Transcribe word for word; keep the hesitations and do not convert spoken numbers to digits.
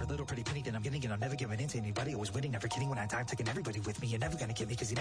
little pretty penny, then I'm getting it. I'm never giving in to anybody. Always winning, never kidding. When I die, I'm taking everybody with me. You're never gonna get me, cause you